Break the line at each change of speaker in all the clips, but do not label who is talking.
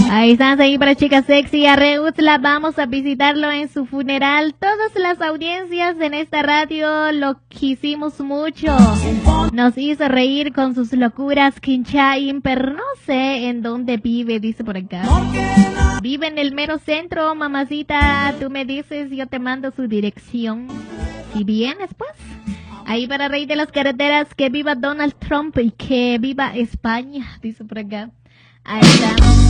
Ahí están, ahí para Chica Sexy. A Reutla vamos a visitarlo en su funeral. Todas las audiencias en esta radio lo quisimos mucho. Nos hizo reír con sus locuras, Quinchaín, pero no sé en dónde vive, dice por acá. Vive en el mero centro, mamacita. Tú me dices, yo te mando su dirección. Si vienes, pues. Ahí para Rey de las Carreteras, que viva Donald Trump y que viva España, dice por acá. Ahí está.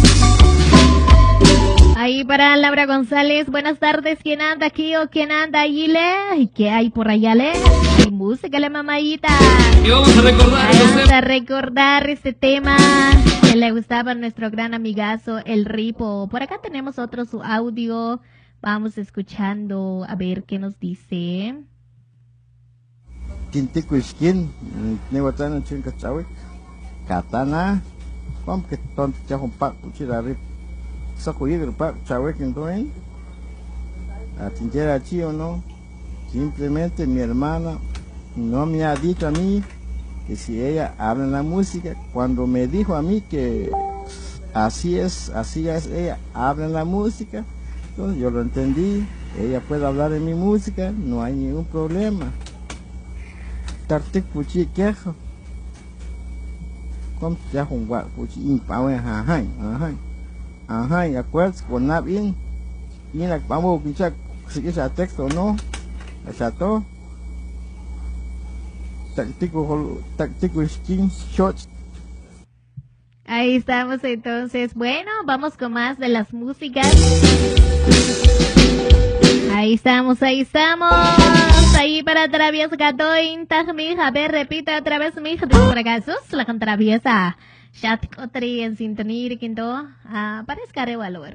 Ahí para Laura González, buenas tardes, ¿quién anda aquí o quién anda allí, le? ¿Y qué hay por allá, le? Hay música, le, mamadita.
Y vamos
a recordar este tema que le gustaba a nuestro gran amigazo, el Ripo. Por acá tenemos otro su audio, vamos escuchando a ver qué nos dice.
Quinticuisquín, Nehuatana Chincachawi, Katana, como que tonto Chajumpa, Puchirari, Sacuir, Chawek en Doen, a Tinchera Chi o no, simplemente mi hermana no me ha dicho a mí que si ella habla en la música, cuando me dijo a mí que así es ella habla en la música, entonces yo lo entendí, ella puede hablar en mi música, no hay ningún problema. Tartic puchi quejo. Como ya un guapo puchi impao en ajá, y acuerdas con nada bien. Y en la vamos a pinchar si quieres a texto o no. Exacto. Táctico skin shots.
Ahí estamos entonces. Bueno, vamos con más de las músicas. Ahí estamos. Ahí para Traviesa Gatoin, mija, a ver, repite otra vez, mija, por acá, sus la con Traviesa. Chat Otri en sintonía, quinto, parezca revalor.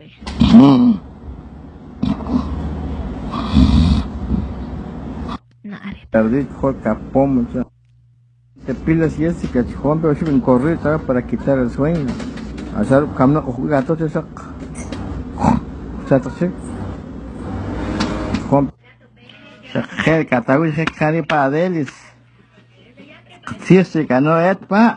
No,
Perdí, Jorge, pomo, te pilas y ese que chijón, pero si me corrí para quitar el sueño. Hacer camino con gato, te saca. Gel Catawi se cari para Delis. Si se ganó pa.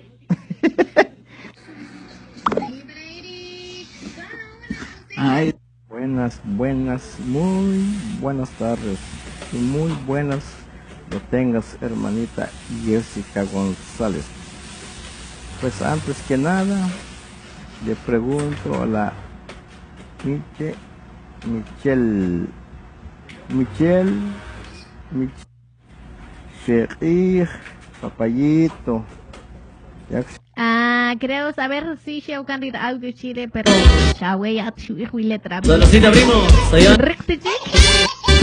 Ay, buenas, muy buenas tardes. Y muy buenas lo tengas, hermanita Jessica González. Pues antes que nada, le pregunto a la Michelle, Sheikh, Papayito.
Creo saber si se audio Chile, pero ya voy a subir mi letra.
Solo si te abrimos, soy yo.